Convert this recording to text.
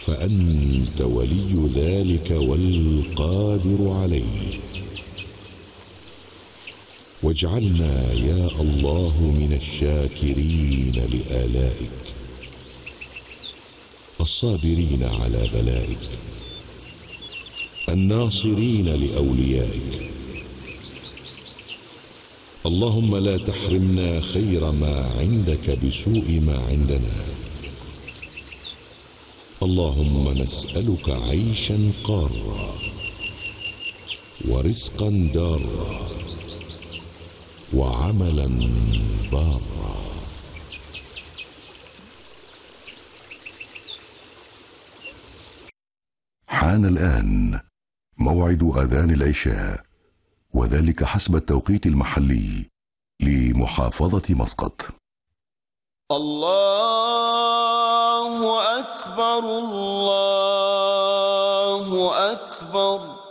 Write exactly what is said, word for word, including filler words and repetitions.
فأنت ولي ذلك والقادر عليه. واجعلنا يا الله من الشاكرين لآلائك، الصابرين على بلائك، الناصرين لأوليائك. اللهم لا تحرمنا خير ما عندك بسوء ما عندنا. اللهم نسألك عيشا قارا ورزقا دارا وعملا بارا. حان الآن موعد أذان العشاء، وذلك حسب التوقيت المحلي لمحافظة مسقط. الله أكبر، الله أكبر.